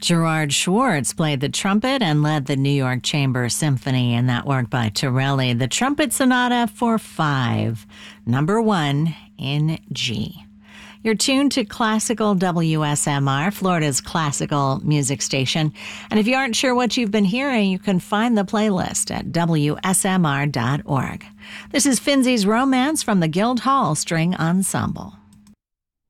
Gerard Schwartz played the trumpet and led the New York Chamber Symphony in that work by Torelli, the Trumpet Sonata for 5, number 1 in G. You're tuned to Classical WSMR, Florida's classical music station. And if you aren't sure what you've been hearing, you can find the playlist at WSMR.org. This is Finzi's Romance from the Guildhall String Ensemble.